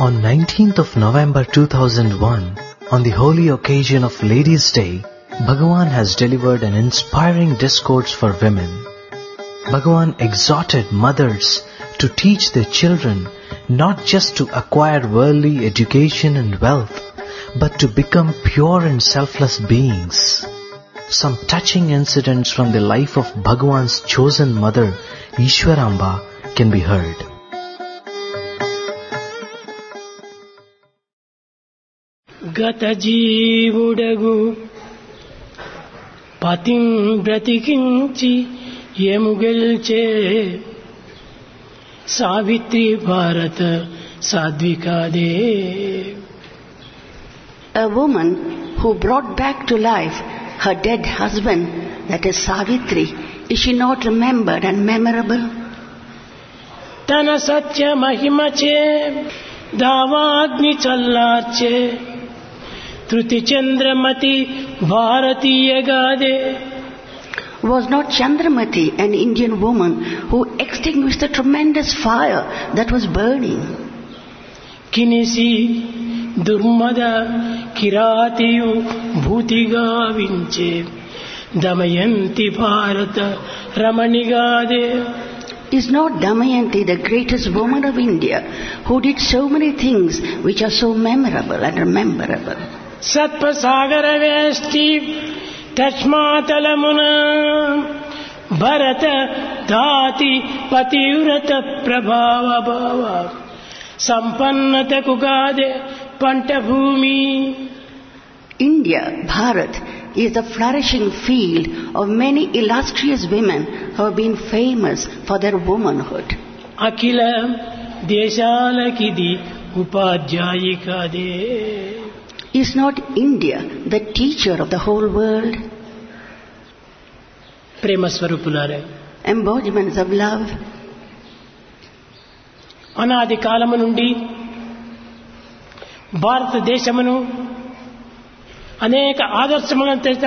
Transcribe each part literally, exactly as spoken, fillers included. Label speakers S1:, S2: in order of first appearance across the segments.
S1: On nineteenth of November two thousand one, on the holy occasion of Ladies' Day, Bhagavan has delivered an inspiring discourse for women. Bhagavan exhorted mothers to teach their children not just to acquire worldly education and wealth, but to become pure and selfless beings. Some touching incidents from the life of Bhagavan's chosen mother, Ishwaramba, can be heard.
S2: గత జీవుడగు పతిం బ్రతికించి యముగెల్చే సావిత్రి భారత సాధ్వికాదే.
S3: A woman who brought back to life her dead husband, that is Savitri, is she not remembered and memorable?
S2: తన సత్య మహిమచే దావాగ్ని చల్లార్చే Tritiya Chandramati భారతీయగాదే.
S3: Was not Chandramati an Indian woman who extinguished the tremendous fire that was burning?
S2: కినిసి దుర్మద కిరాతియు భూతిగా వించే Damayanti భారత రమణిగాదే.
S3: Is not Damayanti the greatest woman of India who did so many things which are so memorable and rememberable?
S2: సత్పసాగర వేష్టి తస్మాతలమున భరత దాతి పతివ్రత ప్రభావ భావ సంపన్నతకు గాదే పంట భూమి.
S3: India, Bharat, is the flourishing field of many illustrious women who have been famous for their womanhood.
S2: Akhila దేశాలకిది ఉపాధ్యాయికాదే.
S3: Is not India the teacher of the whole world?
S2: ప్రేమ స్వరూపులారా,
S3: Embodiments of love.
S2: అనాది కాలము నుండి భారతదేశమును అనేక ఆదర్శములను చేత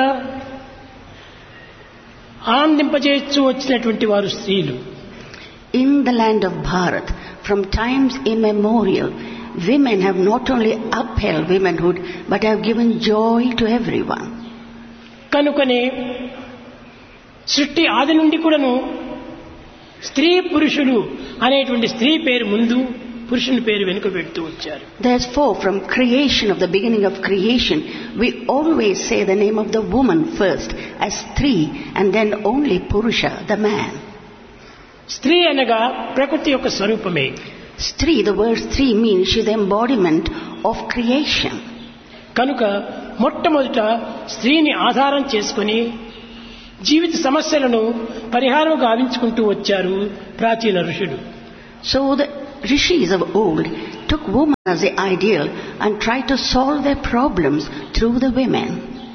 S2: ఆనందింపజేస్తూ వచ్చినటువంటి వారు స్త్రీలు.
S3: In the land of Bharat, from times immemorial, women have not only upheld womanhood, but have given joy to everyone.
S2: కనుకనే సృష్టి ఆది నుండి కూడాను స్త్రీ పురుషులు అనేటువంటి స్త్రీ పేరు ముందు, పురుషుని పేరు వెనుక పెడుతూ వచ్చారు.
S3: Therefore, from creation, of the beginning of creation, we always say the name of the woman first as Stri, and then only Purusha, the man.
S2: స్త్రీ అనగా ప్రకృతి యొక్క స్వరూపమే.
S3: Stri, the word Stri means she is the embodiment of creation.
S2: కనుక మొట్టమొదట స్త్రీని ఆధారం చేసుకుని జీవిత సమస్యలను పరిహారం గావించుకుంటూ వచ్చారు ప్రాచీన ఋషులు.
S3: So the rishis of old took woman as the ideal and tried to solve their problems through the women.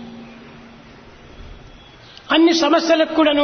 S2: అన్ని సమస్యలకు కూడాను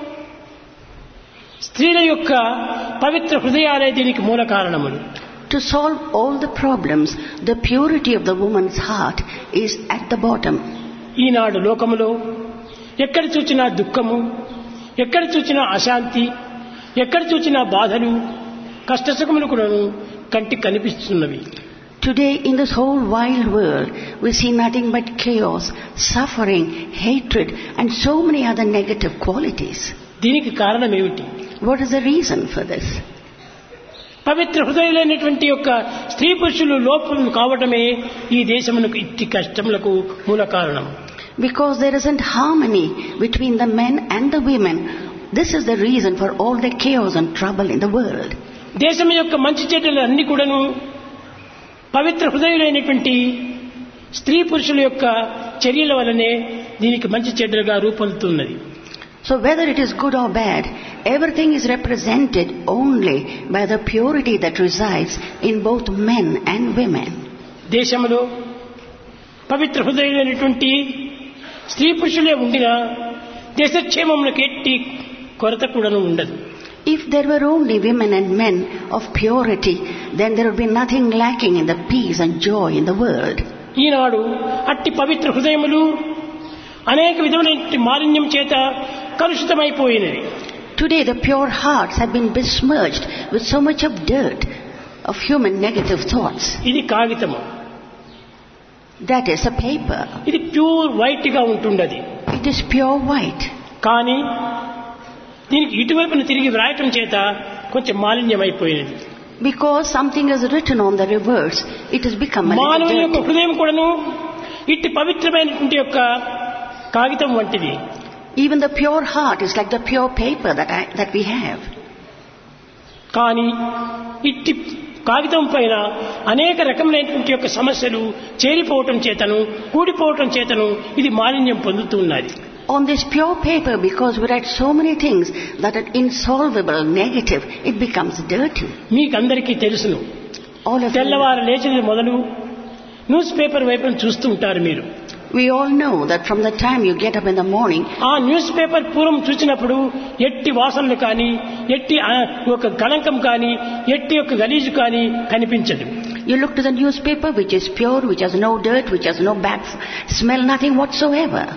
S2: స్త్రీల యొక్క పవిత్ర హృదయాలే దీనికి మూల కారణములు.
S3: To solve all the problems, the purity of the woman's heart is at the bottom.
S2: ఈనాడు లోకములో ఎక్కడ చూచినా దుఃఖము, ఎక్కడ చూచినా అశాంతి, ఎక్కడ చూచినా బాధలు, కష్టసుఖములు కూడాను కంటికి కనిపిస్తున్నవి.
S3: Today in this whole wild world, we see nothing but chaos, suffering, hatred and so many other negative qualities.
S2: దీనికి కారణం ఏమిటి?
S3: What is the reason for this?
S2: పవిత్ర హృదయులైనటువంటి యొక్క స్త్రీ పురుషులు లోపం కావటమే ఈ దేశమునకు ఇట్టి కష్టములకు మూల కారణం.
S3: Because there isn't harmony between the men and the women. This is the reason for all the chaos and trouble in the world.
S2: దేశం యొక్క మంచి చెడ్డలు అన్ని కూడాను పవిత్ర హృదయులైనటువంటి స్త్రీ పురుషుల యొక్క చర్యల వలనే దీనికి మంచి చెడ్డలుగా రూపొందుతున్నది.
S3: So whether it is good or bad, everything is represented only by the purity that resides in both men and women.
S2: దేశంలో పవిత్ర హృదయులైనటువంటి స్త్రీ పురుషులే ఉండినా దేశక్షేమములకు ఎట్టి కొరత కూడాను ఉండదు.
S3: If there were only women and men of purity, then there would be nothing lacking in the peace and joy in the world.
S2: ఈనాడు అట్టి పవిత్ర హృదయములు అనేక విధమైన మాలిన్యం చేత కలుషితమైపోయినవి.
S3: Today the pure hearts have been besmirched with so much of dirt. of human negative thoughts.
S2: ఇది కాగితము.
S3: That is a paper.
S2: ఇది pure white గా ఉంటుండది.
S3: It is pure white.
S2: కానీ దీనికి ఇటువైపున తిరిగి వ్రాయటం చేత కొంచెం మాలిన్యమైపోయినది.
S3: Because something is written on the reverse, it has become a
S2: మానవుని
S3: little
S2: యొక్క
S3: dirty.
S2: హృదయం కూడాను ఇట్టి పవిత్రమైనటువంటి యొక్క కాగితం వంటిది.
S3: Even the pure heart is like the pure paper that I, that we have.
S2: కానీ ఇట్టి కాగితం పైన అనేక రకములైనటువంటి యొక్క సమస్యలు చేరిపోవటం చేతను కూడిపోవటం చేతను ఇది మాలిన్యం పొందుతున్నది.
S3: On this pure paper, because we write so many things that are insolvable, negative, it becomes dirty.
S2: మీకందరికీ తెలుసును.
S3: All of you,
S2: తెల్లవారు లేచినది మొదలు న్యూస్ పేపర్ వైపును చూస్తూ ఉంటారు మీరు.
S3: we all know that from the time you get up in the morning,
S2: ఆ news paper పూర్వం చూసినప్పుడు ఎట్టి వాసనలు కానీ ఎట్టి ఆ, ఒక కళంకం కానీ ఎట్టి యొక్క గలీజు కానీ కనిపించదు.
S3: you look to the newspaper which is pure, which has no dirt, which has no bad smell, nothing whatsoever.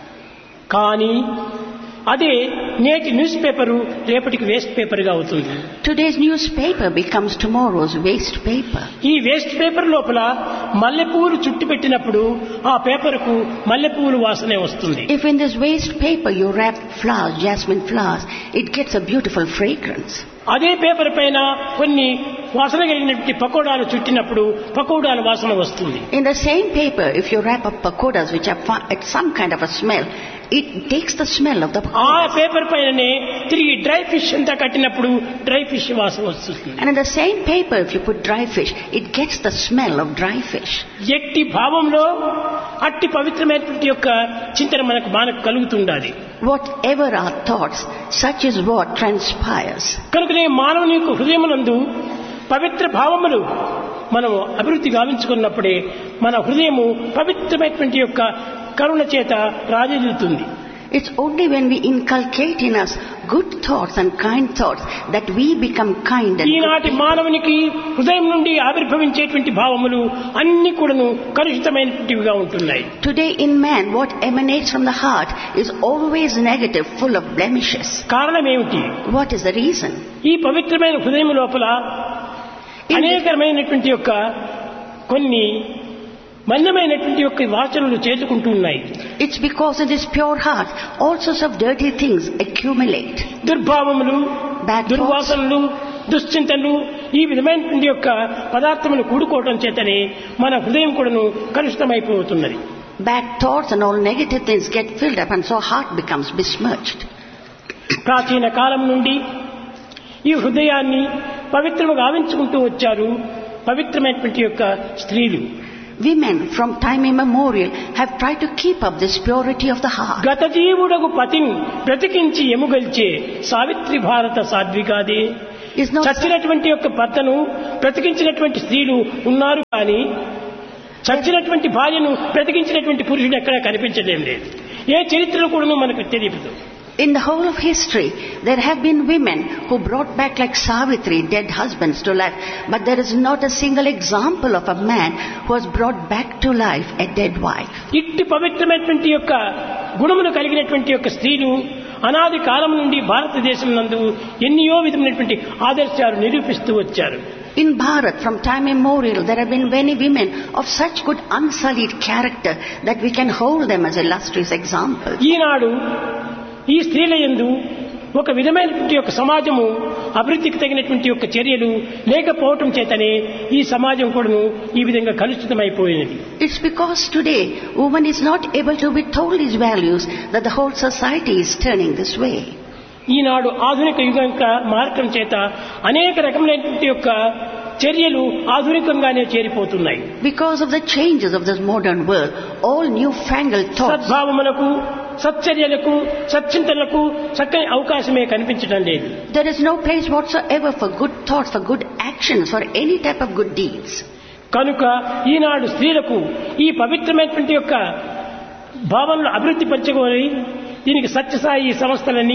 S2: కానీ అదే నేటి న్యూస్ పేపరు రేపటికి వేస్ట్ పేపర్ గా అవుతుంది.
S3: Today's newspaper becomes tomorrow's waste paper.
S2: ఈ వేస్ట్ పేపర్ లోపల మల్లెపూలు చుట్టి పెట్టినప్పుడు ఆ పేపర్కు మల్లెపూలు వాసనే వస్తుంది.
S3: If in this waste paper you wrap flowers, jasmine flowers, it gets a beautiful fragrance.
S2: అదే పేపర్ పైన కొన్ని వాసన కలిగినటువంటి పకోడాలు చుట్టినప్పుడు పకోడాల వాసన వస్తుంది.
S3: In the same paper, if you wrap up pakodas which have fa- at some kind of a smell, it takes the smell of the
S2: ఆ
S3: pakodas.
S2: Paper పైననే తిరిగి డ్రై ఫిష్ అంతా కట్టినప్పుడు డ్రై ఫిష్ వాసన వస్తుంది.
S3: And in the same paper, if you put dry fish, it gets the smell of dry fish.
S2: ఎట్టి భావంలో అట్టి పవిత్రమైనటువంటి యొక్క చింతన మనకు మనకు కలుగుతుండాలి.
S3: Whatever our thoughts, such is what transpires.
S2: కనుకనే మానవుని యొక్క హృదయమునందు పవిత్ర భావములు మనము అభివృద్ధి గావించుకున్నప్పుడే మన హృదయము పవిత్రమైనటువంటి యొక్క కరుణ చేత రాజిల్లుతుంది.
S3: It's only when we inculcate in us good thoughts and kind thoughts that we become kind and
S2: ఈనాటి
S3: good.
S2: మానవునికి హృదయం నుండి ఆవిర్భవించేటువంటి భావములు అన్ని కూడాను కలుషితమైనటువంటివిగా ఉంటున్నాయి.
S3: Today in man, what emanates from the heart is always negative, full of blemishes.
S2: కారణం ఏమిటి?
S3: What is the reason?
S2: ఈ పవిత్రమైన హృదయం లోపల అనేకమైనటువంటి యొక్క కొన్ని మలినమైనటువంటి యొక్క వాసనలు చేర్చుకుంటూ ఉన్నాయి.
S3: It's because in this pure heart, all sorts of dirty things accumulate.
S2: దుర్భావములు,
S3: Bad thoughts,
S2: దుర్వాసనలు, దుశ్చింతలు ఈ విధమైనటువంటి యొక్క పదార్థములు కూడుకోవటం చేతనే మన హృదయం కూడాను కలుషితమైపోతున్నది.
S3: bad thoughts and all negative things get filled up, and so heart becomes besmirched.
S2: ప్రాచీన కాలం నుండి ఈ హృదయాన్ని పవిత్రముగా గావించుకుంటూ వచ్చారు పవిత్రమైనటువంటి యొక్క స్త్రీలు.
S3: Women from time immemorial have tried to keep up this purity of the heart.
S2: గత జీవుడగు పతిని బ్రతికించి ఎముగల్చే సావిత్రి భారత సాధ్వికాదే.
S3: Is not
S2: చచ్చినటువంటి యొక్క భర్తను బ్రతికించినటువంటి స్త్రీలు ఉన్నారు కానీ చచ్చినటువంటి భార్యను బ్రతికించినటువంటి పురుషుడు ఎక్కడా కనిపించలేం లేదు. ఏ చరిత్రను కూడా మనకు తెలియదు.
S3: in the whole of history, there have been women who brought back like Savitri, dead husbands to life, but there is not a single example of a man who has brought back to life a dead wife.
S2: ఇట్టి పవిత్రమైనటువంటి యొక్క గుణములు కలిగినటువంటి యొక్క స్త్రీలు అనాది కాలం నుండి భారతదేశం నందు ఎన్నో విధమైనటువంటి ఆదర్శాలు నిరూపిస్తూ వచ్చారు.
S3: In Bharat, from time immemorial, there have been many women of such good unsullied character that we can hold them as illustrious examples.
S2: ఈనాడు ఈ స్త్రీల యందు ఒక విధమైనటువంటి యొక్క సమాజము అభివృద్ధికి తగినటువంటి యొక్క చర్యలు లేకపోవటం చేతనే ఈ సమాజం కూడాను ఈ విధంగా కలుషితమైపోయినది.
S3: It's because today woman is not able to be told these values that the whole society is turning this way.
S2: ఈనాడు ఆధునిక యుగం మార్గం చేత అనేక రకములైనటువంటి యొక్క చర్యలు ఆధునికంగానే చేరిపోతున్నాయి.
S3: Because of the changes of this modern world, all newfangled thoughts,
S2: సద్భావములకు, సచ్చర్యలకు, సచ్చింతనలకు చక్కని అవకాశమే కనిపించడం లేదు.
S3: there is no place whatsoever for good thoughts, for good actions, for any type of good deeds.
S2: కనుక ఈనాడు స్త్రీలకు ఈ పవిత్రమైనటువంటి యొక్క భావనలు అభివృద్ధి పరచుకొని దీనికి సత్యసాయి సంస్థలని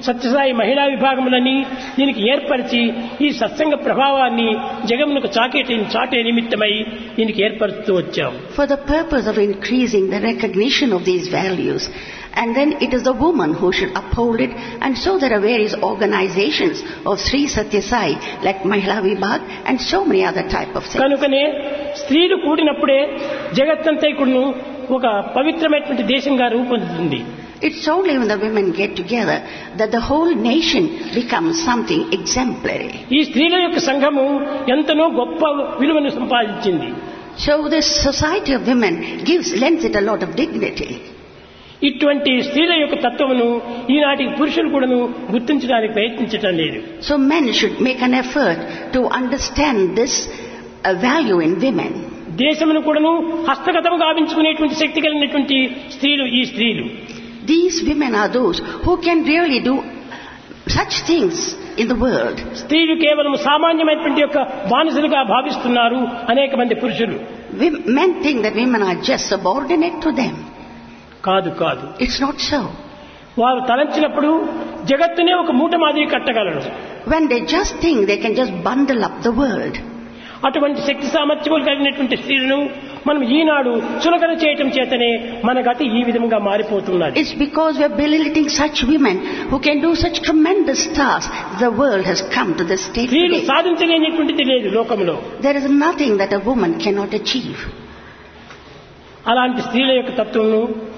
S2: సత్యసాయి మహిళా విభాగములని దీనికి ఏర్పరిచి ఈ సత్సంగ ప్రభావాన్ని జగమునకు చాకేటి చాటే నిమిత్తమై దీనికి ఏర్పరుస్తూ వచ్చాం.
S3: For the purpose of increasing the recognition of these values, and then it is the woman who should uphold it, and so there are various organizations of Sri Satya Sai like Mahila Vibhag and so many other type of things.
S2: కనుకనే స్త్రీలు కూడినప్పుడే జగత్తంతా కూడాను ఒక పవిత్రమైనటువంటి దేశంగా రూపొందుతుంది.
S3: It's only when the women get together that the whole nation becomes something exemplary.
S2: ఈ స్త్రీల యొక్క సంఘము ఎంతనో గొప్ప విలువను సంపాదించింది.
S3: So this society of women gives lends it a lot of dignity.
S2: ఇటువంటి స్త్రీల యొక్క తత్వమును ఈనాటి పురుషులు కూడాను గుర్తించడానికి ప్రయత్నించటం లేదు.
S3: So men should make an effort to understand this uh, value in women.
S2: దేశమును కూడాను హస్తగతం గావించుకునేటువంటి శక్తి కలిగినటువంటి స్త్రీలు ఈ స్త్రీలు.
S3: These women are those who can really do such things in the world.
S2: స్త్రీలు కేవలం సామాన్యమైనటువంటి యొక్క బానిసలుగా భావిస్తున్నారు అనేక మంది పురుషులు.
S3: Men think that women are just subordinate to them.
S2: కాదు కాదు.
S3: It's not so.
S2: వారు తలంచినప్పుడు జగత్తునే ఒక మూట మాదిరి కట్టగలరు.
S3: When they just think they can just bundle up the world.
S2: అటువంటి శక్తి సామర్థ్యములు కలిగినటువంటి స్త్రీలను మనం ఈనాడు చులకన చేయటం చేతనే మన గతి ఈ విధంగా మారిపోతున్నది.
S3: It's because we are belittling such women who can do such tremendous tasks. The world has come to this state
S2: స్త్రీలు
S3: today.
S2: సాధించలేనిటువంటిది లేదు లోకంలో.
S3: There is nothing that a woman cannot achieve.
S2: అలాంటి స్త్రీల యొక్క తత్వమును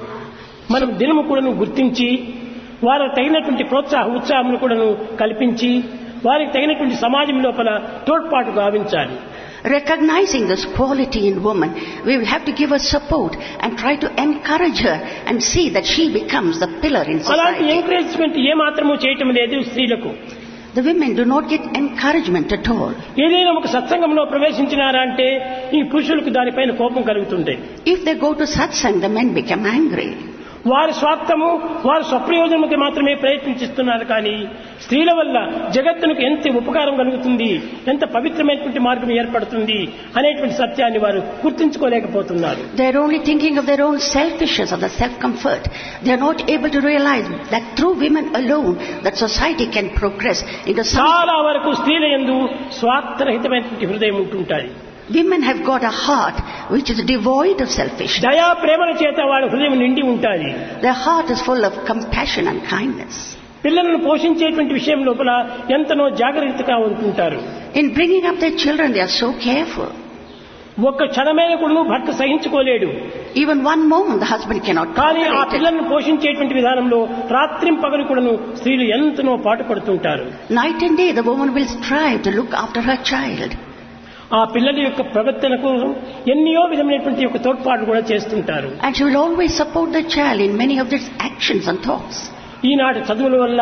S2: మనం దినము కూడాను గుర్తించి వారికి తగినటువంటి ప్రోత్సాహ ఉత్సాహమును కూడాను కల్పించి వారికి తగినటువంటి సమాజం లోపల తోడ్పాటు గావించాలి.
S3: Recognizing this quality in woman, we will have to give her support and try to encourage her and see that she becomes the pillar in
S2: అలాంటి
S3: society.
S2: ఎంకరేజ్మెంట్ ఏ మాత్రము చేయటం లేదు స్త్రీలకు.
S3: The women do not get encouragement at all.
S2: ఏదైనా ఒక సత్సంగంలో ప్రవేశించినారా అంటే ఈ పురుషులకు దానిపైన కోపం కలుగుతుంది.
S3: If they go to satsang, the men become angry.
S2: వారి స్వార్థము వారి స్వప్రయోజనముకి మాత్రమే ప్రయత్నిస్తున్నారు కానీ స్త్రీల వల్ల జగత్తునికి ఎంత ఉపకారం కలుగుతుంది, ఎంత పవిత్రమైనటువంటి మార్గం ఏర్పడుతుంది అనేటువంటి సత్యాన్ని వారు గుర్తించుకోలేకపోతున్నారు.
S3: They are only thinking of their own selfishness, of the self-comfort. They are not able to realize that through women alone that society can progress into something.
S2: చాలా వరకు స్త్రీల యందు స్వార్థరహితమైనటువంటి హృదయం ఉంటుంటాయి.
S3: Women have got a heart which is devoid of selfishness.
S2: దయా ప్రేమల చేత వాళ్ళ హృదయం నిండి ఉంటుంది.
S3: Their heart is full of compassion and kindness.
S2: పిల్లలను పోషించేటువంటి విషయం లోపల ఎంతనో జాగ్రత్తగా ఉంటుంటారు.
S3: In bringing up their children, they are so careful.
S2: ఒక్క క్షణమైన కూడా భర్త సహించుకోలేడు.
S3: Even one moment the husband cannot
S2: కానీ ఆ
S3: tolerate it.
S2: పిల్లలను పోషించేటువంటి విధానంలో రాత్రిం పగలు కూడాను స్త్రీలు ఎంతనో పాటుపడుతుంటారు.
S3: Night and day the woman will strive to look after her child.
S2: ఆ పిల్లల యొక్క ప్రవర్తనకు ఎన్నో విధమైనటువంటి యొక్క తోడ్పాటు కూడా చేస్తుంటారు.
S3: And she will always support the child in many of its actions and thoughts.
S2: ఈనాటి చదువుల వల్ల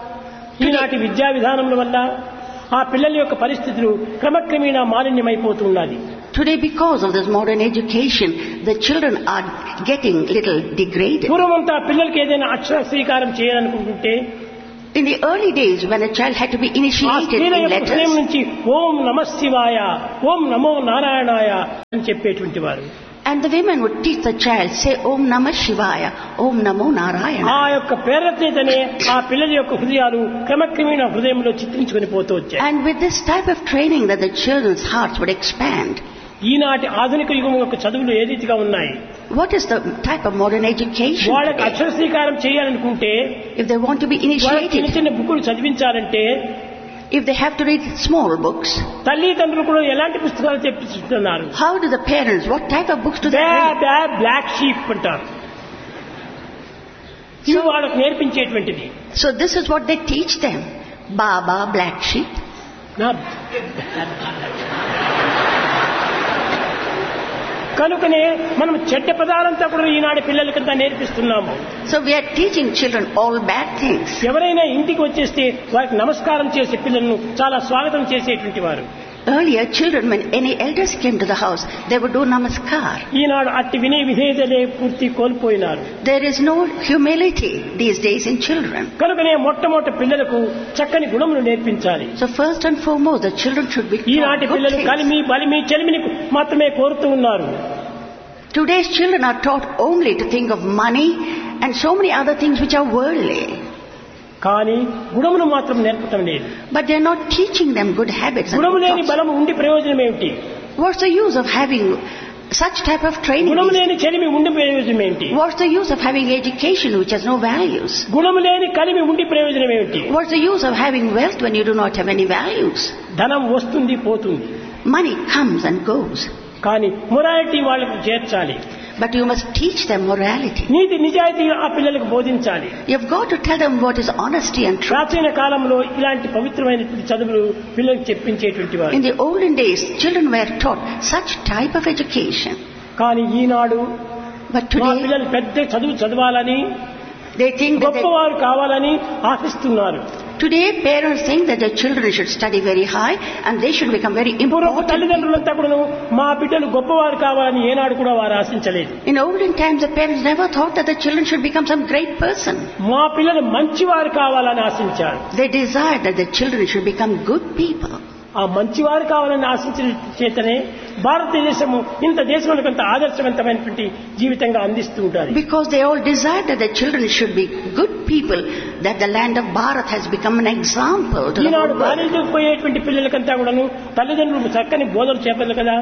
S2: ఈనాటి విద్యా విధానముల వల్ల ఆ పిల్లల యొక్క పరిస్థితులు క్రమక్రమేణా మాలిన్యమైపోతున్నది.
S3: Today, because of this modern education, the children are getting little degraded.
S2: పూర్వమంతా పిల్లలకి ఏదైనా అక్షర స్వీకారం చేయాలనుకుంటుంటే
S3: In the early days, when a child had to be
S2: ఆ
S3: initiated
S2: స్త్రీల
S3: in
S2: యొక్క హృదయం
S3: letters,
S2: నుంచి ఓం నమ శివాయ, ఓం నమో నారాయణాయ అని చెప్పేటువంటి వారు.
S3: and the women would teach the child, say Om Namah Shivaya, Om Namo Narayana.
S2: ఆ యొక్క ప్రేరణతోనే ఆ పిల్లల యొక్క హృదయాలు క్రమక్రమేణా హృదయంలో చిత్రించుకొని పోతూ వచ్చాయి.
S3: And with this type of training that the children's hearts would expand.
S2: ఈనాటి ఆధునిక యుగం యొక్క చదువులు ఏ రీతిగా ఉన్నాయి?
S3: What is the type of modern education
S2: వాళ్ళకి
S3: today?
S2: అక్షర స్వీకారం చేయాలనుకుంటే
S3: If they want to be
S2: వాళ్ళకి చిన్న
S3: initiated,
S2: చిన్న బుక్కులు చదివించాలంటే
S3: if they have to read small books,
S2: తల్లిదండ్రులు కూడా ఎలాంటి పుస్తకాలు తెప్పిస్తున్నారు?
S3: how do the parents, what type of books do they read?
S2: Black sheep అంటారు. ఇది వాళ్ళకు నేర్పించేటువంటిది.
S3: So this is what they teach them. Baba, black sheep.
S2: నా- కనుకనే మనం చెడ్డ పదాలంతా కూడా ఈనాడు పిల్లలకంతా నేర్పిస్తున్నాము.
S3: So we are teaching children all bad things.
S2: ఎవరైనా ఇంటికి వచ్చేస్తే వారికి నమస్కారం చేసే పిల్లలను చాలా స్వాగతం చేసేటువంటి వారు.
S3: Earlier, children, when any elders came to the house, they would do namaskar.
S2: ఈనాడు అట్టి వినయ విధేయతలే పూర్తి కోల్పోయినారు.
S3: There is no humility these days in children.
S2: కనుకనే మొట్టమొదటి పిల్లలకు చక్కని గుణములు నేర్పించాలి.
S3: So first and foremost, the children should be taught
S2: ఈనాటి
S3: good
S2: పిల్లలు
S3: things.
S2: కలిమి బలిమి చెలిమిని మాత్రమే కోరుతూ ఉన్నారు.
S3: Today's children are taught only to think of money and so many other things which are worldly.
S2: కానీ గుణమును మాత్రం నేర్పటం లేదు.
S3: But they are not teaching them good habits. and
S2: గుణము
S3: good
S2: లేని
S3: thoughts.
S2: బలము ఉండి ప్రయోజనం ఏమిటి?
S3: What's the use of having such type of training?
S2: గుణము
S3: these-
S2: లేని చెలిమి ఉండి ప్రయోజనం ఏంటి?
S3: What's the use of having education which has no values?
S2: గుణము లేని కలిమి ఉండి ప్రయోజనం ఏమిటి?
S3: What's the use of having wealth when you do not have any values?
S2: ధనం వస్తుంది పోతుంది,
S3: Money comes and goes.
S2: కానీ మొరాలిటీ వాళ్ళకు చేర్చాలి.
S3: But you must teach them morality.
S2: నీతి నిజాయితీ ఆ పిల్లలకు బోధించాలి.
S3: You've got to tell them what is honesty and truth.
S2: ప్రాచీన కాలంలో ఇలాంటి పవిత్రమైనటువంటి చదువులు పిల్లలకు చెప్పించేటువంటి వారు.
S3: In the olden days, children were taught such type of education.
S2: కానీ ఈనాడు
S3: But
S2: మా
S3: today,
S2: పిల్లలు పెద్ద చదువు చదవాలని,
S3: they think that they,
S2: గొప్పవారు కావాలని ఆశిస్తున్నారు.
S3: today parents think that their children should study very high and they should become very
S2: పూర్వపు
S3: important.
S2: తల్లిదండ్రులంతా కూడా మా బిడ్డలు గొప్పవారు కావాలని ఏనాడు కూడా వారు ఆశించలేదు.
S3: In olden times, the parents never thought that the children should become some great person.
S2: మా పిల్లలు మంచివారు కావాలని ఆశించారు.
S3: They desired that the children should become good people.
S2: ఆ మంచివారు కావాలని ఆశించిన చేతనే భారతదేశము ఇంత దేశంలో అంత ఆదర్శవంతమైనటువంటి జీవితంగా అందిస్తూ ఉంటారు.
S3: Because they all desired that the children should be good people, that the land of Bharat has become an example to the
S2: Eenadu
S3: whole world.
S2: కాలేజీకి పోయేటువంటి పిల్లలకంతా కూడాను తల్లిదండ్రులు చక్కని బోధన చెప్పదు కదా.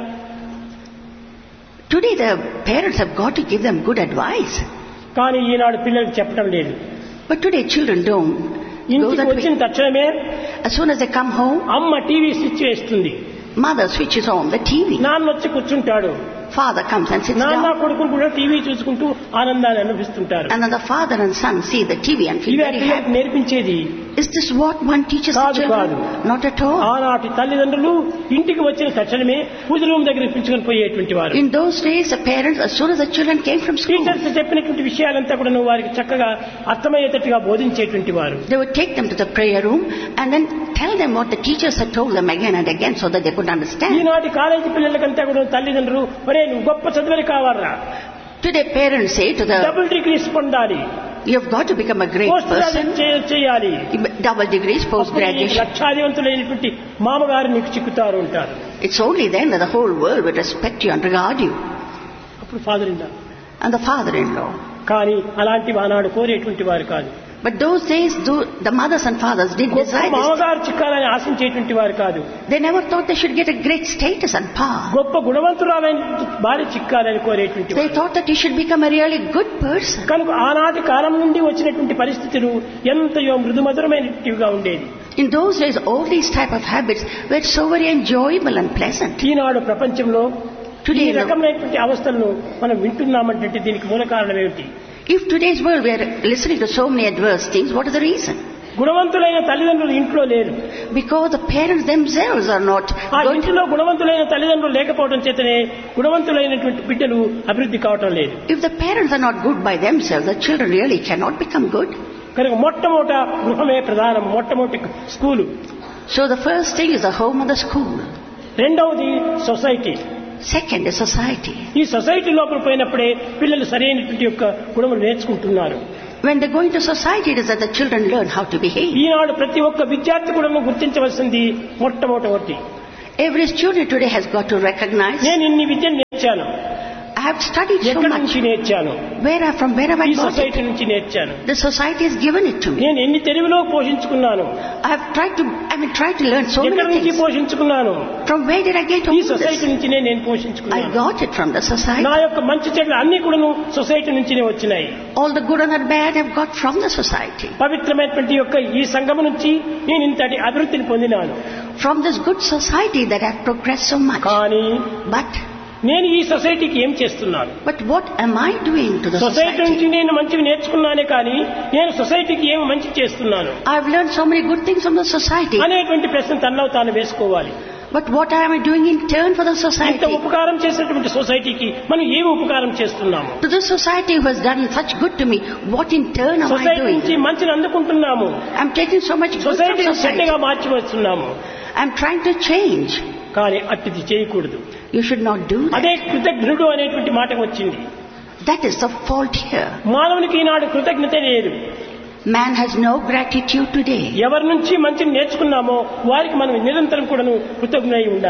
S3: Today the parents have got to give them good advice.
S2: కానీ ఈనాడు పిల్లలకు చెప్పడం లేదు.
S3: But today children don't go
S2: ఇంటికి
S3: that
S2: వచ్చిన
S3: way.
S2: తక్షణమే
S3: As soon as they come home,
S2: అమ్మ టీవీ స్విచ్ వేస్తుంది,
S3: mother switches on the T V.
S2: నాన్న వచ్చి కూర్చుంటాడు,
S3: Father comes and sits
S2: నాన్న
S3: down.
S2: కొడుకులు కూడా టీవీ చూసుకుంటూ ఆనందాన్ని అనుభవిస్తుంటారు.
S3: And then the father and son see the T V and feel
S2: ఇవి ఆ
S3: very
S2: పిల్లలకు
S3: happy.
S2: నేర్పించేది
S3: Is this what one teaches the
S2: కాదు,
S3: children?
S2: కాదు.
S3: Not at all.
S2: ఆనాటి తల్లిదండ్రులు ఇంటికి వచ్చిన తక్షణమే పూజ రూమ్ దగ్గర పిలుచుకొని పోయేటువంటి వారు.
S3: In those days, the parents, as soon as the children came from school,
S2: teachers చెప్పినటువంటి విషయాలంతా కూడా వారికి చక్కగా అర్థమయ్యేటట్టుగా బోధించేటువంటి వారు.
S3: they would take them to the prayer room and then tell them what the teachers had told them again and again so that they could understand.
S2: ఈనాటి college పిల్లలకంతా కూడా తల్లిదండ్రులు ఒరే నువ్వు గొప్ప చదువులు కావాలరా,
S3: Today, parents say to the,
S2: double degrees పొందాలి,
S3: you've got to become a great
S2: post
S3: person,
S2: graduate చేయాలి,
S3: double degrees, post
S2: అప్పుడు నీకు
S3: graduation.
S2: లక్షాధివంతులైనటువంటి మామగారు నీకు చిక్కుతారు ఉంటారు.
S3: It's only then that the whole world would respect you and regard you.
S2: అప్పుడు father in law.
S3: And the father-in-law.
S2: కానీ అలాంటి ఆనాడు కోరేటువంటి వారు కాదు.
S3: But those days, tho- the mothers and fathers did
S2: గొప్ప
S3: desire this.
S2: మామగారు చిక్కాలని ఆశించేటువంటి వారు కాదు.
S3: They never thought they should get a great status and power.
S2: గొప్ప గుణవంతురాలైన భార్య చిక్కాలని కోరేటువంటి
S3: They
S2: వారు.
S3: thought that you should become a really good person.
S2: కనుక ఆనాటి కాలం నుండి వచ్చినటువంటి పరిస్థితులు ఎంతయో మృదుమధురమైనటివిగా ఉండేది.
S3: In those days, all these type of habits were so very enjoyable and pleasant.
S2: ఈనాడు ప్రపంచంలో ఈ
S3: Today, the-
S2: రకమైనటువంటి అవస్థలను మనం వింటున్నామంటే దీనికి మూల కారణం ఏమిటి?
S3: if today's world we are listening to so many adverse things, what is the reason?
S2: గుణవంతులైన తల్లిదండ్రులు ఇంట్లో లేరు.
S3: Because the parents themselves are not
S2: ఆ
S3: good.
S2: ఇంటిలో గుణవంతులైన తల్లిదండ్రులు లేకపోవడం చేతనే గుణవంతులైనటువంటి బిడ్డలు అభివృద్ధి కావటం లేదు.
S3: If the parents are not good by themselves, the children really cannot become good.
S2: కనుక మొట్టమొదట గృహమే ప్రధానం, మొట్టమొదటి school,
S3: So the first thing is the home and the school.
S2: రెండవది సొసైటీ.
S3: Second is society.
S2: ఈ సొసైటీ లోపల పోయినప్పుడే పిల్లలు సరైనటువంటి యొక్క గుణములు నేర్చుకుంటున్నారు.
S3: When they go into society, it is that the children learn how to behave.
S2: ఈనాడు ప్రతి ఒక్క విద్యార్థి కూడా గుర్తించవలసింది మొట్టమొదటి,
S3: Every student today has got to recognize,
S2: నేను ఇన్ని విద్యను నేర్చాను,
S3: I have studied so
S2: ఎక్కడి
S3: much.
S2: నుంచి నేర్చాను,
S3: Where I, from where have I
S2: ఈ
S3: got
S2: సొసైటీ
S3: it?
S2: నుంచి నేర్చాను.
S3: The society has given it to me.
S2: నేను ఎన్ని తెలుగులో పోషించుకున్నాను,
S3: I have tried to, I mean, tried to learn so
S2: ఎక్కడి
S3: many
S2: నుంచి
S3: things.
S2: పోషించుకున్నాను,
S3: From where did I get
S2: ఈ
S3: all
S2: society
S3: this?
S2: నుంచినే నేను
S3: I
S2: పోషించుకున్నాను.
S3: got it from the society.
S2: నా యొక్క మంచి చెడ్డలు అన్ని కూడాను సొసైటీ నుంచినే వచ్చినాయి.
S3: All the good and the bad I've got from the society.
S2: పవిత్రమైనటువంటి యొక్క ఈ సంఘం నుంచి నేను ఇంతటి అభివృద్ధిని పొందినాను.
S3: From this good society that I've progressed so much.
S2: కానీ
S3: But,
S2: నేను ఈ సొసైటీకి ఏం చేస్తున్నాను?
S3: but what am I doing to the
S2: society నుంచి
S3: society?
S2: నేను మంచివి నేర్చుకున్నానే కానీ నేను సొసైటీకి ఏమి మంచి చేస్తున్నాను
S3: I've learned so many good things from the society.
S2: అనేటువంటి ప్రశ్న తనలో తాను వేసుకోవాలి.
S3: But what am I doing in turn for the
S2: ఇంత
S3: society?
S2: ఉపకారం చేసినటువంటి సొసైటీకి మనం ఏమి ఉపకారం చేస్తున్నాము?
S3: To the society who has done such good to me, what in turn am I
S2: society నుంచి
S3: doing?
S2: మంచిని అందుకుంటున్నాము,
S3: I'm taking so much good from
S2: సొసైటీని
S3: society.
S2: చెడ్డగా మార్చి వస్తున్నాము.
S3: I'm trying to change.
S2: కానీ అట్టిది చేయకూడదు.
S3: You should not do that.
S2: అదే కృతజ్ఞుడు అనేటువంటి మాట వచ్చింది.
S3: That is the fault here.
S2: మానవునికి ఈనాడు కృతజ్ఞత లేదు.
S3: Man has no gratitude today.
S2: ఎవరి నుంచి మంచిని నేర్చుకున్నామో వారికి మనం నిరంతరం కూడాను కృతజ్ఞులై ఉండాలి.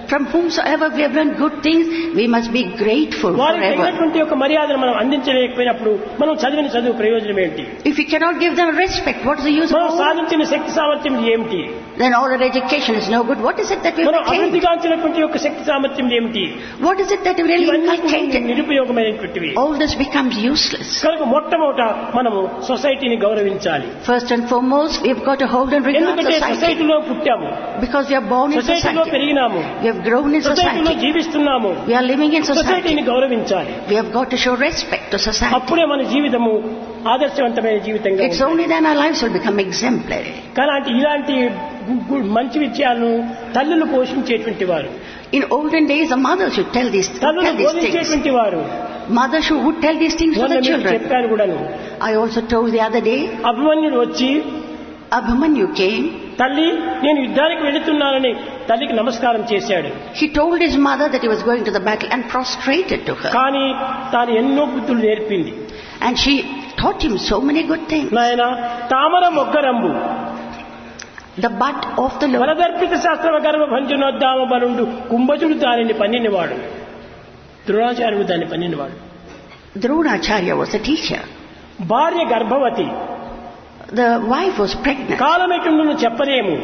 S3: From whomsoever we have learned good things, we must be grateful
S2: వారికి
S3: forever.
S2: తగినటువంటి ఒక మర్యాదను మనం అందించలేకపోయినప్పుడు మనం చదివిన చదువు ప్రయోజనం ఏంటి?
S3: If we cannot give them respect, what is the use of
S2: మనం
S3: all?
S2: సాధించిన శక్తి సామర్థ్యం ఏమిటి?
S3: Then all our education is no good. What is it that we
S2: మనం
S3: have attained?
S2: అభివృద్ధిగాంచినటువంటి యొక్క శక్తి సామర్థ్యం ఏమిటి?
S3: What is it that we really
S2: ఇవన్నీ కూడా
S3: attained?
S2: నిరుపయోగమైనటువంటివి.
S3: All this becomes useless.
S2: కనుక మొట్టమొదట మనము సొసైటీని గౌరవించాలి.
S3: First and foremost, we have got to hold and regard
S2: ఎందుకంటే
S3: society.
S2: సొసైటీలో పుట్టాము,
S3: Because we are born in
S2: సొసైటీలో
S3: society.
S2: పెరిగినాము,
S3: We have grown in
S2: సొసైటీలో
S3: society.
S2: జీవిస్తున్నాము.
S3: We are living in society.
S2: సొసైటీని గౌరవించాలి.
S3: We have got to show respect to society.
S2: అప్పుడే మన జీవితము ఆదర్శవంతమైన జీవితంగా
S3: It's
S2: ఉంటుంది.
S3: only then our lives will become exemplary.
S2: కానీ ఇలాంటి గు- గు- మంచి విషయాలను తల్లులు పోషించేటువంటి వారు,
S3: In olden days, a mother should tell these,
S2: తల్లులు
S3: tell these things.
S2: బోధించేటువంటి వారు.
S3: Mother should, would tell these things to
S2: మొన్న
S3: the
S2: మీకు
S3: children.
S2: చెప్పాను కూడాను.
S3: I also told the other day,
S2: అభిమన్యుడు వచ్చి,
S3: Abhimanyu came.
S2: తల్లి నేను యుద్ధానికి వెళుతున్నానని తల్లికి నమస్కారం చేశాడు.
S3: He told his mother that he was going to the battle and prostrated to her.
S2: కానీ తాను ఎన్నో బుద్ధులు నేర్పింది.
S3: And she taught him so many good things.
S2: నాయన తామర మొగ్గరంబు
S3: The bud of the Lord.
S2: వరదర్పిత శాస్త్రవ గర్భ భంజనోద్దామ బలుండు కుంభజుడు దానిని పన్నినవాడు, ద్రోణాచార్యుడు దాన్ని పన్నినవాడు.
S3: Dronacharya was a teacher.
S2: భార్య గర్భవతి,
S3: The wife was pregnant.
S2: కాలం ఎటుండును చెప్పలేము.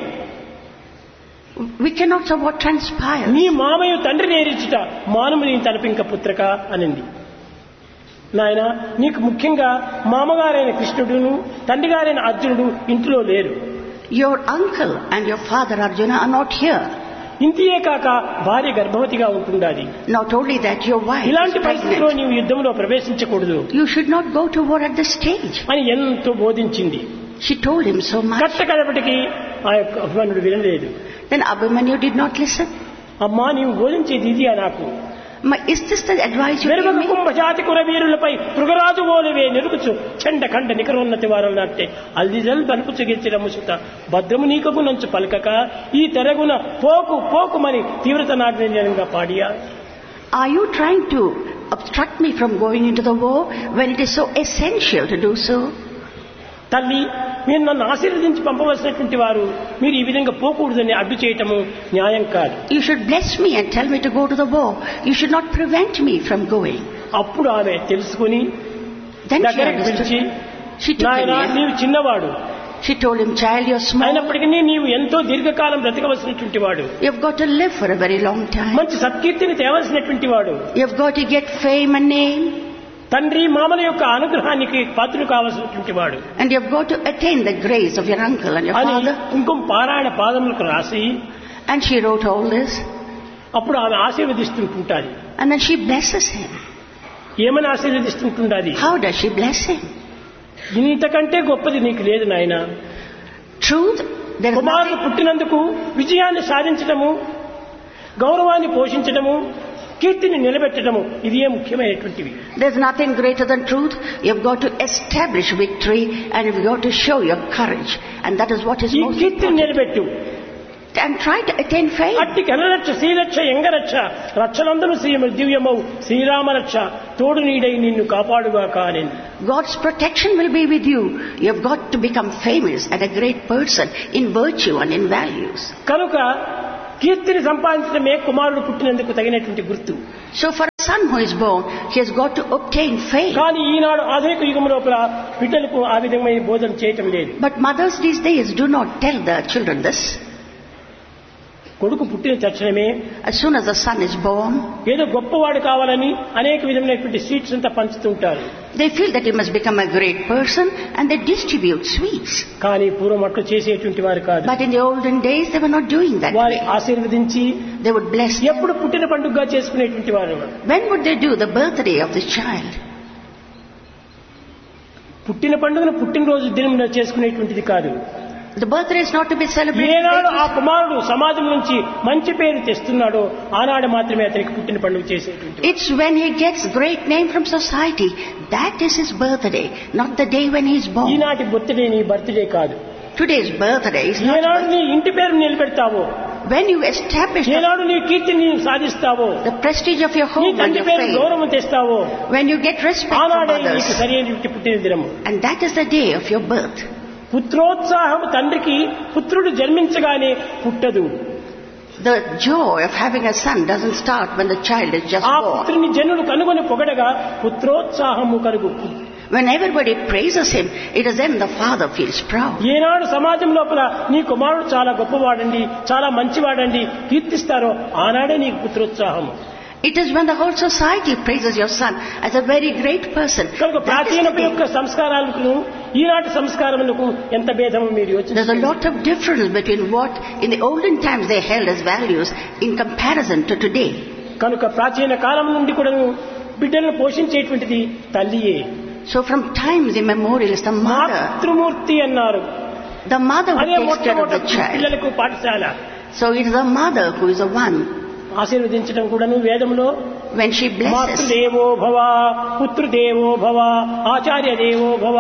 S3: We cannot know what transpired.
S2: నీ మామయ్య తండ్రి నేరిచుట మానము నీ తలపింక పుత్రక అనింది. నాయన నీకు ముఖ్యంగా మామగారైన కృష్ణుడును తండ్రి గారైన అర్జునుడు ఇంట్లో లేరు.
S3: Your uncle and your father Arjuna are not here.
S2: ఇంతియే కాక భార్య గర్భవతిగా ఉంటుండాలి.
S3: Not only that, your wife is
S2: ఇలాంటి పరిస్థితిలో
S3: pregnant.
S2: నీవు యుద్ధంలో ప్రవేశించకూడదు
S3: You should not go to war at this stage.
S2: అని ఎంతో బోధించింది.
S3: She told him so much.
S2: కట్ట కడపటికి ఆ యొక్క అభిమన్యుడు వినలేదు.
S3: Then Abhimanyu did not listen.
S2: అమ్మా నీవు బోధించేది ఇదియా నాకు?
S3: Ma, is this the advice you
S2: వెలుగక
S3: gave me?
S2: కుంభజాతి కురవీరులపై మృగరాజు ఓలివే నిరుకుచు చెండ కండ నికరోన్నతి వారలు నాటే అల్దిజల్ బలుపుచు గెలిచిన ముసుత భద్రము నీకకు నంచు పలకక ఈ తెరగున పోకు పోకుమని తీవ్రత నాగ్నంగా పాడియా.
S3: Are you trying to obstruct me from going into the war when it is so essential to do so?
S2: తల్లి మీరు నన్ను ఆశీర్వదించి పంపవలసినటువంటి వారు మీరు ఈ విధంగా పోకూడదని అడ్డు చేయటము న్యాయం కాదు.
S3: You should bless me and tell me to go to the war. You should not prevent me from going.
S2: అప్పుడు ఆమె తెలుసుకుని
S3: Then she
S2: దగ్గరకు పిలిచి,
S3: understood. She took him
S2: నాయన
S3: here.
S2: నీవు చిన్నవాడు,
S3: She told him, child, you're small.
S2: అయినప్పటికీ నీవు ఎంతో దీర్ఘకాలం బ్రతకవలసినటువంటి వాడు,
S3: You've got to live for a very long time.
S2: మంచి సత్కీర్తిని తేవలసినటువంటి వాడు,
S3: You've got to get fame and name.
S2: తండ్రి మామల యొక్క అనుగ్రహానికి పాత్రుడు కావలసినటువంటి వాడు
S3: And you've got to attain the grace of your uncle and your
S2: అని
S3: father.
S2: కుంకుమ పారాయణ పాదములకు రాసి
S3: And she wrote all this.
S2: అప్పుడు ఆమె ఆశీర్వదిస్తుంటుంటాది.
S3: And then she blesses him.
S2: ఏమని ఆశీర్వదిస్తుంటుండాది?
S3: How does she bless him?
S2: ఇంతకంటే గొప్పది నీకు లేదు నాయన.
S3: Truth, there is
S2: కుమారుడు
S3: nothing.
S2: పుట్టినందుకు విజయాన్ని సాధించడము, గౌరవాన్ని పోషించడము, కీర్తిని నిలబెట్టడము ఇదే ముఖ్యమైనటువంటివి.
S3: There's nothing greater than truth. You've got to establish victory and you've got to show your courage. And that is what is
S2: ఈ
S3: most
S2: కీర్తిని
S3: important.
S2: నిలబెట్టు.
S3: And try to attain fame.
S2: అట్టి గణరక్ష శ్రీరక్ష ఎంగరక్ష రక్షలందరూ శ్రీమ దివ్యమౌ శ్రీరామరక్ష తోడు నీడై నిన్ను కాపాడుగా కాని.
S3: God's protection will be with you. You've got to become famous and a great person in virtue and in values.
S2: కనుక కీర్తిని సంపాదించడమే కుమారుడు పుట్టినందుకు తగినటువంటి గుర్తు.
S3: So for a son who is born, he has got to obtain fame.
S2: కానీ ఈనాడు ఆధునిక యుగం లోపల బిడ్డలకు ఆ విధమైన బోధన చేయటం లేదు.
S3: But mothers these days do not tell their children this.
S2: కొడుకు పుట్టిన తక్షణమే
S3: As soon as the son is born,
S2: ఏదో గొప్పవాడు కావాలని అనేక విధమైనటువంటి స్వీట్స్ అంతా పంచుతుంటారు.
S3: they feel that he must become a great person and they distribute sweets.
S2: కానీ పూర్వం అట్లు చేసేటువంటి వారు కాదు.
S3: But in the olden days, they were not doing that
S2: వారి
S3: way.
S2: ఆశీర్వదించి
S3: They would bless.
S2: ఎప్పుడు పుట్టిన పండుగగా చేసుకునేటువంటి వారు.
S3: When would they do the birthday of the child?
S2: పుట్టిన పండుగను పుట్టినరోజు దినం చేసుకునేటువంటిది కాదు.
S3: The birthday is not to be celebrated.
S2: ఏనాడు ఆ కుమారుడు సమాజం నుంచి మంచి పేరు తెస్తున్నాడో ఆనాడు మాత్రమే అతనికి పుట్టిన పండుగ చేసేటువంటి.
S3: It's when he gets great name from society. That is his birthday, not the day when he is born.
S2: ఈనాటి బర్త్డే నీ బర్త్డే కాదు.
S3: Today's birthday is not.
S2: ఏనాడు నీ ఇంటి పేరు నిలబెడతావో,
S3: When you establish the,
S2: ఏనాడు నీ కీర్తిని సాధిస్తావో,
S3: the prestige of your
S2: నీ
S3: home and
S2: తండ్రి
S3: your
S2: పేరు
S3: fame,
S2: గౌరవం తెస్తావో,
S3: when you get respect from
S2: ఆనాడే నీకు
S3: others,
S2: సరైన పుట్టిన దినము.
S3: and that is the day of your birth.
S2: పుత్రోత్సాహం తండ్రికి పుత్రుడు జన్మించగానే పుట్టదు.
S3: The joy of having a son doesn't start when the child is just
S2: ఆ
S3: born.
S2: పుత్రుని జనులు కనుగొని పొగడగా పుత్రోత్సాహము కలుగు.
S3: When everybody praises him, it is then the father feels proud.
S2: ఏనాడు సమాజం లోపల నీ కుమారుడు చాలా గొప్పవాడండి, చాలా మంచివాడండి కీర్తిస్తారో ఆనాడే నీకు పుత్రోత్సాహము.
S3: It is when the whole society praises your son as a very great person.
S2: కనుక
S3: That is
S2: ప్రాచీన
S3: the day.
S2: యొక్క సంస్కారాలకు ఈనాటి సంస్కారములకు ఎంత భేదము మీరు
S3: There's a
S2: యోచించండి.
S3: lot of difference between what in the olden times they held as values in comparison to today.
S2: కనుక ప్రాచీన కాలం నుండి కూడా బిడ్డలను పోషించేటువంటిది తల్లియే.
S3: So from times immemorial is the mother.
S2: మాతృమూర్తి అన్నారు.
S3: The mother who
S2: అదే
S3: takes care of the
S2: మొట్టమొదటి
S3: child.
S2: పిల్లలకు పాఠశాల.
S3: So it is the mother who is the one.
S2: ఆశీర్వదించడం కూడాను వేదంలో
S3: When she blesses,
S2: మాతృదేవో భవ, పుత్రదేవో భవ, ఆచార్య దేవో భవ,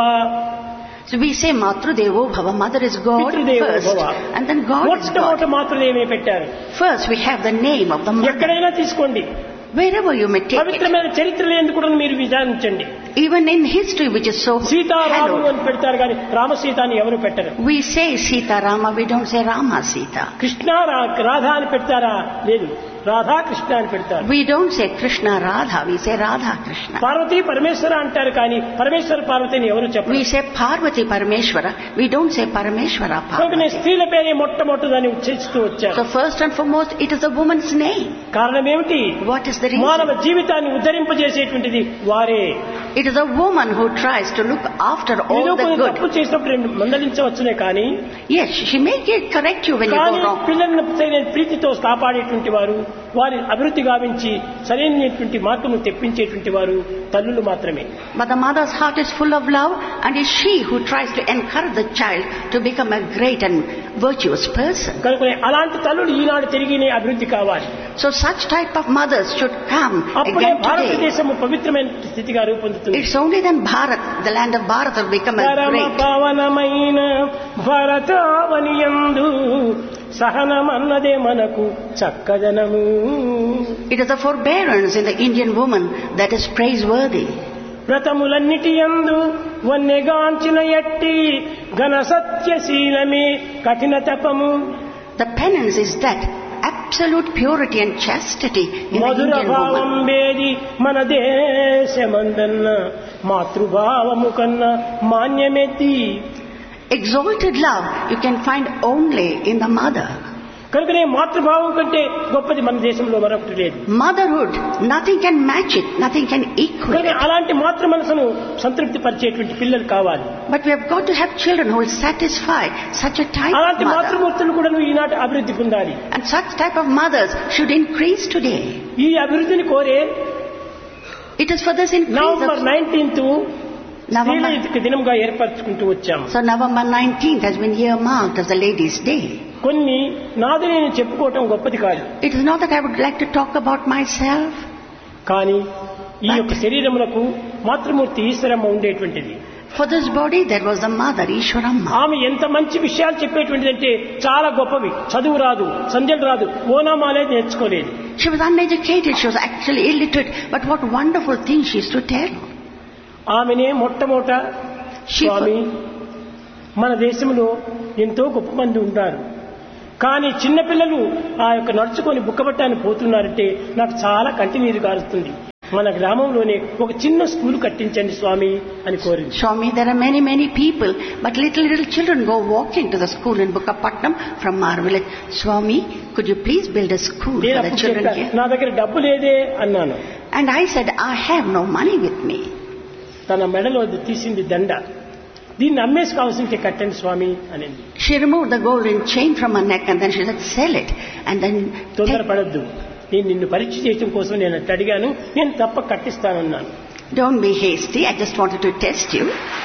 S3: so we say Matru Devo Bhava, mother is God
S2: పితృదేవో
S3: first,
S2: భవ.
S3: and then God is
S2: మొట్టమొదటి
S3: God.
S2: మాతృదేవే పెట్టారు.
S3: First we have the name of the mother.
S2: ఎక్కడైనా తీసుకోండి,
S3: Wherever you may take it.
S2: పవిత్రమైన చరిత్రలు ఎందుకు కూడా మీరు విచారించండి.
S3: Even in history which is so
S2: Seetharamulu
S3: hallowed,
S2: అని పెడతారు కానీ రామసీత అని ఎవరు పెట్టరు.
S3: we say Sita Rama, we don't say Rama Sita.
S2: Krishna రా- రాధా అని పెడతారా? లేదు, రాధా కృష్ణ అని పెడతారు.
S3: We don't say Krishna Radha, we say Radha Krishna.
S2: Parvati పరమేశ్వర అంటారు కానీ పరమేశ్వర పార్వతిని ఎవరు చెప్పరు.
S3: We say Parvati Parameshwara, we don't say Parameshwara
S2: కనుక నేను
S3: Parvati.
S2: స్త్రీల పేరే మొట్టమొదటిదాన్ని ఉచ్చరిస్తూ వచ్చాను.
S3: So first and foremost, it is a woman's name.
S2: కారణం ఏమిటి?
S3: What is the
S2: మానవ
S3: reason?
S2: జీవితాన్ని ఉద్ధరింపజేసేటువంటిది వారే.
S3: It is a woman who tries to look after
S2: ఏదో
S3: all the
S2: కొన్ని
S3: good.
S2: తప్పు చేసినప్పుడు రెండు మందలించవచ్చునే కానీ
S3: Yes, she may get correct you when you
S2: కానీ
S3: go wrong.
S2: పిల్లలను సరైన ప్రీతితో కాపాడేటువంటి వారు, వారి అభివృద్ధి గావించి సరైనటువంటి మార్గము తెప్పించేటువంటి వారు తల్లులు మాత్రమే.
S3: But the mother's heart is full of love, and it's she who tries to encourage the child to become a great and virtuous person.
S2: కనుక అలాంటి తల్లులు ఈనాడు తిరిగినే అభివృద్ధి కావాలి.
S3: So such type of mothers should come
S2: అప్పుడే
S3: again today.
S2: భారతదేశము పవిత్రమైన స్థితిగా రూపొందుతుంది.
S3: It's only then Bharat, the land of Bharat, will become a
S2: పరమ
S3: great.
S2: పవనమైన భరతావనియందు సహనమన్నదే మనకు చక్కదనము.
S3: It is the forbearance in the Indian woman that is praiseworthy.
S2: వ్రతములన్నిటి యందు వన్నెగాంచిన ఎట్టి ఘన సత్యశీలమే కఠిన తపము.
S3: The penance is that absolute purity and chastity in the
S2: Mathura
S3: Indian
S2: భావం
S3: woman.
S2: వేది మన దేశమందన్న మాతృభావము కన్నా మాన్యమెత్తి.
S3: Exalted love you can find only in the mother.
S2: కనుకనే మాతృభావం కంటే గొప్పది మన దేశంలో మరొకటి లేదు.
S3: Motherhood, nothing can match it, nothing can equal
S2: కనుక
S3: it.
S2: అలాంటి మాతృ మనసును సంతృప్తి పరిచేటువంటి పిల్లలు కావాలి.
S3: But we have got to have children who will satisfy such a type of
S2: అలాంటి
S3: mother.
S2: మాతృమూర్తులు కూడా ఈనాటి అభివృద్ధి పొందాలి.
S3: And such type of mothers should increase today.
S2: ఈ అభివృద్ధిని కోరే
S3: It is for this increase
S2: November
S3: of...
S2: nineteenth స్త్రీల
S3: November.
S2: యొక్క దినంగా ఏర్పరచుకుంటూ వచ్చాము.
S3: So November nineteenth has been earmarked as the Ladies' Day.
S2: కొన్ని నాది నేను చెప్పుకోవటం గొప్పది కాదు,
S3: It is not that I would like to talk about myself,
S2: కానీ ఈ యొక్క శరీరములకు మాతృమూర్తి ఈశ్వరమ్మ ఉండేటువంటిది.
S3: for this body there was the mother, Ishwaramma.
S2: ఆమె ఎంత మంచి విషయాలు చెప్పేటువంటిది అంటే చాలా గొప్పవి. చదువు రాదు, సంధ్యలు రాదు, ఓనామాలే నేర్చుకోలేదు.
S3: She was uneducated, she was actually illiterate, but what wonderful things she used to tell.
S2: ఆమెనే మొట్టమొదట
S3: She
S2: స్వామి మన దేశంలో ఎంతో గొప్ప మంది ఉంటారు, కానీ చిన్నపిల్లలు ఆ యొక్క నడుచుకొని బుక్కబట్టాన్ని పోతున్నారంటే నాకు చాలా కంటినీరు కారుస్తుంది. మన గ్రామంలోనే ఒక చిన్న స్కూల్ కట్టించండి స్వామి అని కోరింది.
S3: Swami, there are many, many people, but little, little children go walking to the school in Bukkapatnam from our village. Swami, could you please build a school
S2: నేను
S3: for the
S2: అప్పుడు
S3: children
S2: చెప్పా,
S3: here?
S2: నా దగ్గర డబ్బు లేదే అన్నాను.
S3: And I said, I have no money with me.
S2: తన మెడలో తీసింది దండ, దీన్ని అమ్మేసి కావాల్సింటే కట్టండి స్వామి అనింది.
S3: She removed the golden chain from her neck and then she said, sell it. And then take...
S2: తొందరపడద్దు, నేను నిన్ను పరీక్ష చేయడం కోసం నేను అట్లా అడిగాను, నేను తప్ప కట్టిస్తానన్నాను.
S3: Don't be hasty, I just wanted to test you.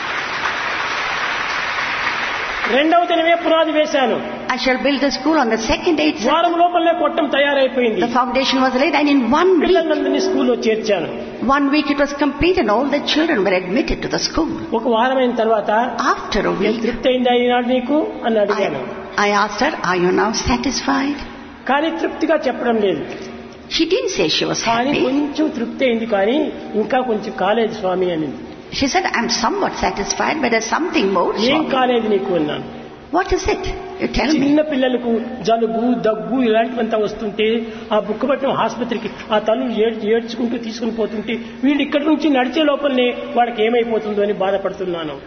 S2: రెండవ దినమే పునాది వేశాను.
S3: I shall build the school on the second day itself.
S2: వారం లోపలనే కొట్టం తయారైపోయింది.
S3: The foundation was laid and in one week,
S2: పిల్లలందరినీ స్కూల్లో చేర్చాను.
S3: one week it was complete and all the children were admitted to the school.
S2: ఒక వారమైన తర్వాత
S3: After a week,
S2: తృప్తి అయిందా ఈనాడు నీకు అని అడిగాను.
S3: I, I asked her, are you now satisfied?
S2: కానీ తృప్తిగా చెప్పడం లేదు.
S3: She didn't say she was
S2: కానీ
S3: happy.
S2: కొంచెం తృప్తి అయింది, కానీ ఇంకా కొంచెం కాలేదు స్వామి అని.
S3: She said, I'm somewhat satisfied, but there's something more.
S2: ఏం
S3: Swami.
S2: కాలేదు నీకు అన్నాను.
S3: What is it? You tell me.
S2: చిన్న పిల్లలకు జలుబు దగ్గు ఇలాంటివంతా వస్తుంటే ఆ బుక్కపట్నం ఆసుపత్రికి ఆ తల్లులు ఏడ్చి ఏడ్చుకుంటూ తీసుకుని పోతుంటే వీళ్ళు ఇక్కడి నుంచి నడిచే లోపలనే వాళ్ళకి ఏమైపోతుందో అని బాధపడుతున్నాను.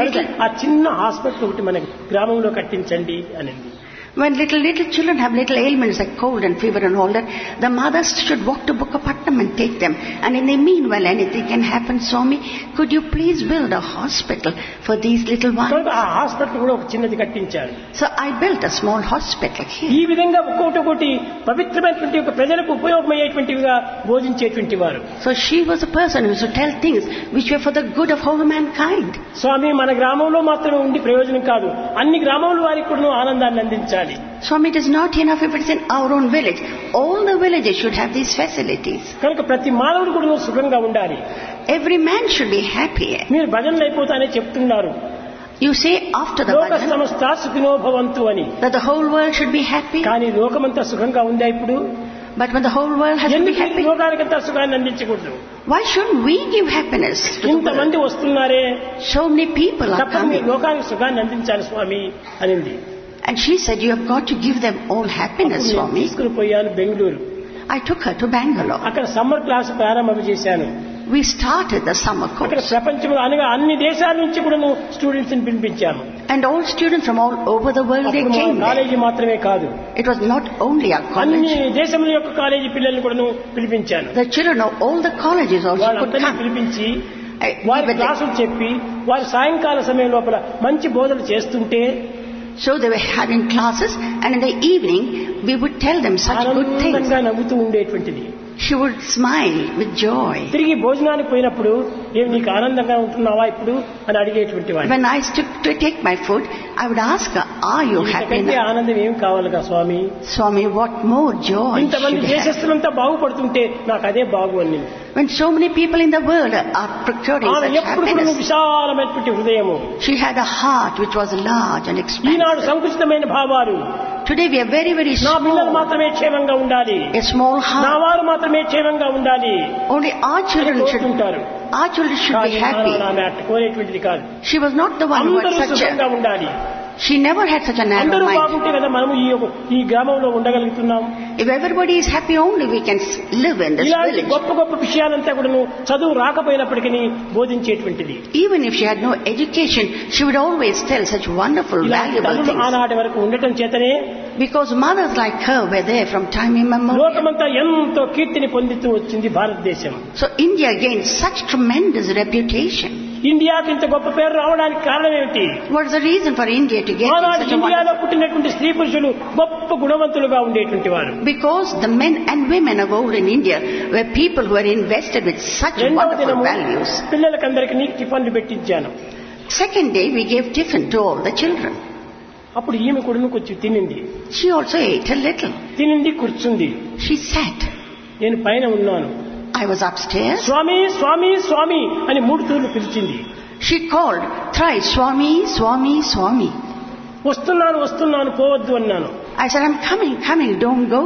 S2: ఆ చిన్న హాస్పిటల్ ఒకటి మన గ్రామంలో కట్టించండి అనింది.
S3: When little little children have little ailments like cold and fever and all that, the mothers should walk to Bukkapatnam and take them. And in the meanwhile, anything can happen. Swami, could you please build a hospital for these little ones?
S2: ఆ hospital కూడా ఒక చిన్నది కట్టించారు.
S3: So I built a small hospital here.
S2: ఈ విధంగా ఒక్కొక్కటి ఒకటి పవిత్రమైనటువంటి ఒక ప్రజలకు ఉపయోగమయ్యేటువంటివిగా బోధించేటువంటి వారు.
S3: So she was a person who used to tell things which were for the good of whole mankind.
S2: స్వామి మన గ్రామంలో మాత్రమే ఉండి ప్రయోజనం కాదు, అన్ని గ్రామాల వారికి కూడా ఆనందాన్ని అందించాలి.
S3: Swami, it is not enough if it is in our own village. All the villages should have these facilities.
S2: కనుక ప్రతి మానవుడు కూడా సుఖంగా ఉండాలి.
S3: Every man should be happy.
S2: మీరు భజనలు అయిపోతానే చెప్తున్నారు.
S3: You say after the
S2: లోక
S3: bhajan
S2: సమస్త సుఖినో భవంతు అని.
S3: that the whole world should be happy.
S2: కానీ లోకమంతా సుఖంగా ఉందా ఇప్పుడు?
S3: But when the whole world has to be happy,
S2: లోకానికంతా సుఖాన్ని అందించకూడదు.
S3: why shouldn't we give happiness to the
S2: ఇంతమంది
S3: world?
S2: వస్తున్నారే,
S3: So many people are
S2: తప్పని
S3: coming.
S2: లోకానికి సుఖాన్ని అందించాలి స్వామి అనింది.
S3: And she said, you have got to give them all happiness, Swami.
S2: తీసుకుని పోయాను Bengaluru.
S3: I took her to Bangalore.
S2: అక్కడ సమ్మర్ క్లాస్ ప్రారంభం చేశాను.
S3: We started the summer
S2: అక్కడ
S3: course.
S2: ప్రపంచంలో అనగా అన్ని దేశాల నుంచి కూడా స్టూడెంట్స్ ని పిలిపించాము.
S3: And all students from all over the world, they came there.
S2: College మాత్రమే కాదు,
S3: It was not only our
S2: అన్ని
S3: college.
S2: దేశముల యొక్క కాలేజీ పిల్లల్ని కూడా పిలిపించాను.
S3: The children of all the colleges also could
S2: వాళ్ళందరినీ
S3: come.
S2: పిలిపించి
S3: I-
S2: వారి
S3: even they-
S2: క్లాసులు చెప్పి వారి సాయంకాల సమయం లోపల మంచి బోధనలు చేస్తుంటే
S3: So they were having classes, and in the evening we would tell them such good things.
S2: ఆనందంగా నవ్వుతూ ఉండేటువంటిది.
S3: She would smile with joy.
S2: తిరిగి భోజనానికి పోయినప్పుడు ఏమి నీకు ఆనందంగా ఉంటున్నావా ఇప్పుడు అని అడిగేటువంటి వాడు.
S3: When I took to take my food, I would ask her, are you happy
S2: ఇంతకంటే
S3: now?
S2: ఆనందం ఏం కావాలిగా స్వామి?
S3: Swami, what more joy
S2: ఇంతమంది
S3: should we have?
S2: దేశస్తులంతా బాగుపడుతుంటే నాకు అదే బాగు అని.
S3: When so many people in the world are procuring
S2: ఆమె
S3: such
S2: ఎప్పుడు కూడా
S3: happiness.
S2: విశాలమైనటువంటి హృదయము.
S3: She had a heart which was large and
S2: Eenadu
S3: expansive.
S2: సంకుచితమైన భావాలు.
S3: Today we are very, very
S2: నా పిల్లలు
S3: small.
S2: మాత్రమే క్షేమంగా ఉండాలి,
S3: A small
S2: నా
S3: heart.
S2: వారు మాత్రమే క్షేమంగా ఉండాలి
S3: Only our children should,
S2: కోరుకుంటారు.
S3: our children should be
S2: కానీ
S3: happy.
S2: ఆమె అట్ట కోరేటువంటిది కాదు.
S3: She was not the one who
S2: అందరూ
S3: had such
S2: సుఖంగా
S3: a,
S2: ఉండాలి.
S3: she never had such a narrow
S2: అందరూ
S3: mind.
S2: బాగుంటే కదా మనము ఈ యొక్క- ఈ గ్రామంలో ఉండగలుగుతున్నాం.
S3: If everybody is happy only, we can s- live in this
S2: ఇలాంటి
S3: village.
S2: గొప్ప గొప్ప విషయాలంతా కూడా చదువు రాకపోయినప్పటికీ బోధించేటువంటిది.
S3: Even if she had no education, she would always tell such wonderful,
S2: ఇలాంటి
S3: valuable
S2: తల్లులు
S3: things.
S2: ఆనాటి వరకు ఉండటం చేతనే
S3: Because mothers like her were there from time immemorial.
S2: లోకమంతా ఎంతో కీర్తిని పొందుతూ వచ్చింది భారతదేశం.
S3: So India gained such tremendous reputation.
S2: ఇండియాకి ఇంత గొప్ప పేరు రావడానికి కారణం ఏమిటి?
S3: What is the reason for India to get
S2: ఆనాడు
S3: such a
S2: ఇండియాలో
S3: wonderful?
S2: పుట్టినటువంటి స్త్రీ పురుషులు గొప్ప గుణవంతులుగా ఉండేటువంటి వారు.
S3: Because the men and women of old in India were people who were invested with such
S2: రెండవ
S3: wonderful
S2: దినము
S3: values.
S2: పిల్లలకందరికీ టిఫన్లు పెట్టించాను.
S3: Second day we gave tiffin to all the children.
S2: అప్పుడు ఈమె కూడా కొంచెం తినింది.
S3: She also ate a little.
S2: తినింది, కూర్చుంది.
S3: She sat.
S2: నేను పైన ఉన్నాను.
S3: I was upstairs.
S2: స్వామి స్వామి స్వామి అని మూడు తూర్లు పిలిచింది.
S3: She called thrice, Swami, Swami, Swami.
S2: వస్తున్నాను వస్తున్నాను పోవద్దు అన్నాను.
S3: I said, I'm coming, coming, don't go.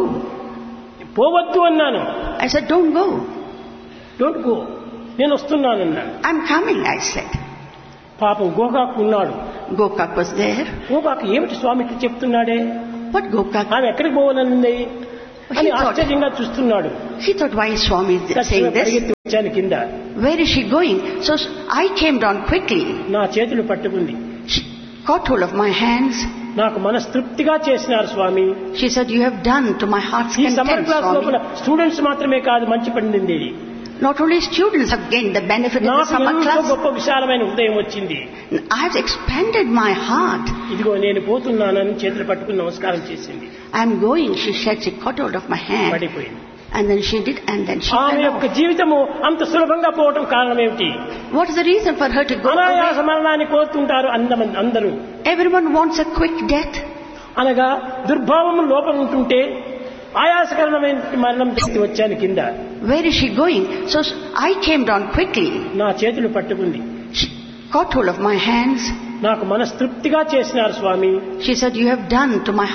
S2: పోవద్దు అన్నాను.
S3: I said, don't go.
S2: Don't go, నేను వస్తున్నాను అన్నాను.
S3: I'm coming, I said.
S2: పాపం గోకాకు ఉన్నాడు.
S3: Gokak was there.
S2: గోకాకు ఏమిటి స్వామి ఇట్లా చెప్తున్నాడే,
S3: What Gokak?
S2: ఆమె ఎక్కడికి పోవాలనుంది అని ఆశ్చర్యంగా చూస్తున్నాడు.
S3: He thought, why is Swami saying this?
S2: పరిగెత్తి వచ్చాను కింద.
S3: Where is she going? So I came down quickly.
S2: నా చేతులు పట్టుకుంది.
S3: She caught hold of my hands.
S2: నాకు మనస్తృప్తిగా చేసినారు స్వామి.
S3: She said, you have done to my heart's
S2: ఈ సమ్మర్
S3: content,
S2: క్లాస్ లోపల
S3: Swami.
S2: స్టూడెంట్స్ మాత్రమే కాదు మంచి పండింది.
S3: Not only students have gained the benefit of the
S2: నాకు
S3: summer
S2: ఎంతో
S3: class.
S2: గొప్ప విశాలమైన హృదయం వచ్చింది.
S3: I have expanded my heart.
S2: ఇదిగో నేను పోతున్నానని చేతులు పట్టుకుని నమస్కారం చేసింది.
S3: I am going, she said. She caught hold of my hand.
S2: పడిపోయింది.
S3: And then she did, and then she
S2: ఆమె
S3: fell
S2: యొక్క
S3: off.
S2: జీవితము అంత సులభంగా పోవటం కారణం ఏమిటి?
S3: What is the reason for her to go
S2: అనాయాస
S3: away?
S2: మరణాన్ని కోరుతుంటారు అందమంది అందరూ.
S3: Everyone wants a quick death.
S2: అనగా దుర్భావము లోపల ఉంటుంటే ఆయాసకరమైన మరణం తెచ్చి వచ్చాను కింద.
S3: Where is she going? So I came down quickly.
S2: నా చేతులు పట్టుకుంది.
S3: She caught hold of my hands.
S2: నాకు మనస్తృప్తిగా చేసినారు స్వామి.
S3: She said, you have done to my